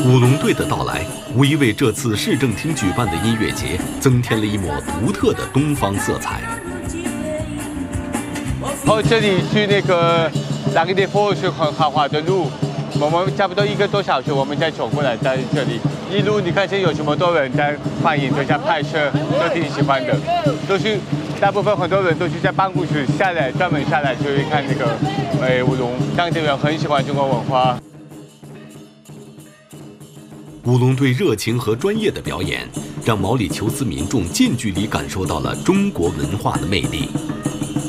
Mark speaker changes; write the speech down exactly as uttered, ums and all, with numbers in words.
Speaker 1: 舞龙队的到来，无疑为这次市政厅举办的音乐节增添了一抹独特的东方色彩。
Speaker 2: 哦，这里去那个拉格迪夫是很豪华的路，我们差不多一个多小时，我们再走过来，在这里一路你看，现在有这么多人在放映、在拍摄，都挺喜欢的，都是大部分很多人都是在办公室下来，专门下来就是看那个呃舞龙，当地人很喜欢中国文化。
Speaker 1: 舞龙队热情和专业的表演，让毛里求斯民众近距离感受到了中国文化的魅力。